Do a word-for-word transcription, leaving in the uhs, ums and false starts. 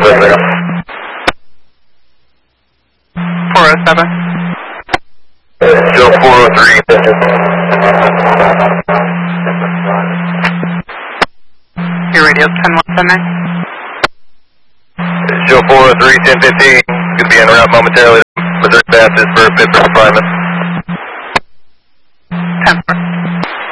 four oh seven. Show four oh three. Your radio's ten one seven. Show four oh three, ten fifteen. Could be en route momentarily. Missouri passes for Pittsburgh refinement.